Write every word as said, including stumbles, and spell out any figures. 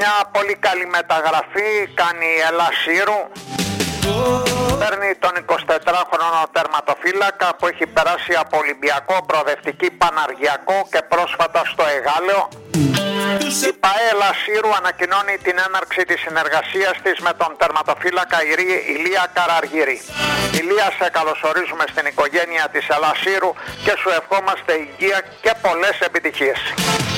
Μια πολύ καλή μεταγραφή κάνει η Ελλάς Σύρου. Παίρνει τον εικοσιτετράχρονο τερματοφύλακα που έχει περάσει από Ολυμπιακό, Προοδευτική, Παναργιακό και πρόσφατα στο Εγάλεο. Η ΠΑΕ Ελλάς Σύρου ανακοινώνει την έναρξη της συνεργασίας της με τον τερματοφύλακα Ηλία Καραργύρη. Ηλία, σε καλωσορίζουμε στην οικογένεια της Ελλάς Σύρου και σου ευχόμαστε υγεία και πολλές επιτυχίες.